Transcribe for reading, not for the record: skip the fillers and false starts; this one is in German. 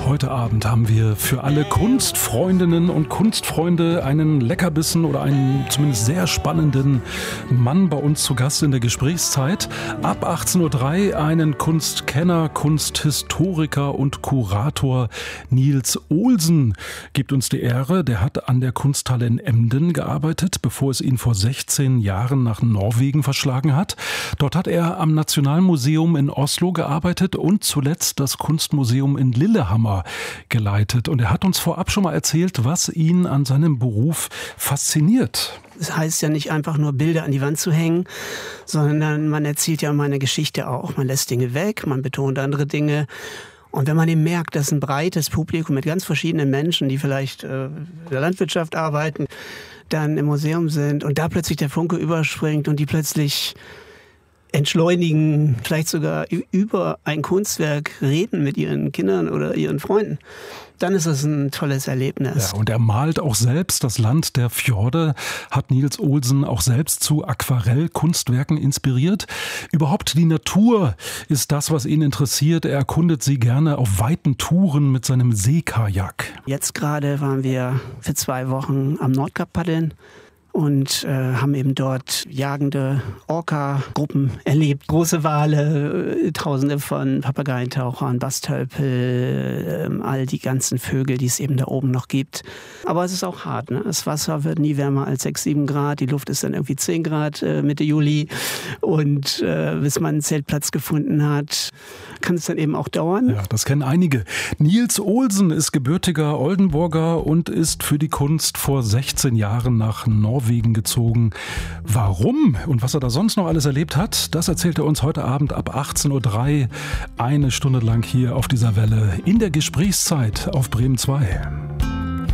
Heute Abend haben wir für alle Kunstfreundinnen und Kunstfreunde einen Leckerbissen oder einen zumindest sehr spannenden Mann bei uns zu Gast in der Gesprächszeit. Ab 18.03 Uhr einen Kunstkenner, Kunsthistoriker und Kurator Niels Olsen gibt uns die Ehre. Der hat an der Kunsthalle in Emden gearbeitet, bevor es ihn vor 16 Jahren nach Norwegen verschlagen hat. Dort hat er am Nationalmuseum in Oslo gearbeitet und zuletzt das Kunstmuseum in Lillehammer geleitet. Und er hat uns vorab schon mal erzählt, was ihn an seinem Beruf fasziniert. Es heißt ja nicht einfach nur Bilder an die Wand zu hängen, sondern man erzählt ja meine Geschichte auch. Man lässt Dinge weg, man betont andere Dinge. Und wenn man eben merkt, dass ein breites Publikum mit ganz verschiedenen Menschen, die vielleicht in der Landwirtschaft arbeiten, dann im Museum sind und da plötzlich der Funke überspringt und die plötzlich entschleunigen, vielleicht sogar über ein Kunstwerk reden mit ihren Kindern oder ihren Freunden, dann ist es ein tolles Erlebnis. Ja, und er malt auch selbst das Land der Fjorde, hat Niels Olsen auch selbst zu Aquarellkunstwerken inspiriert. Überhaupt die Natur ist das, was ihn interessiert. Er erkundet sie gerne auf weiten Touren mit seinem Seekajak. Jetzt gerade waren wir für 2 Wochen am Nordkap paddeln und haben eben dort jagende Orca-Gruppen erlebt. Große Wale, Tausende von Papageientauchern, Bastölpel, all die ganzen Vögel, die es eben da oben noch gibt. Aber es ist auch hart, ne? Das Wasser wird nie wärmer als 6, 7 Grad. Die Luft ist dann irgendwie 10 Grad Mitte Juli. Und bis man einen Zeltplatz gefunden hat, kann es dann eben auch dauern. Ja, das kennen einige. Niels Olsen ist gebürtiger Oldenburger und ist für die Kunst vor 16 Jahren nach Norwegen gezogen. Warum und was er da sonst noch alles erlebt hat, das erzählt er uns heute Abend ab 18.03 Uhr. 1 Stunde lang hier auf dieser Welle in der Gesprächszeit auf Bremen 2.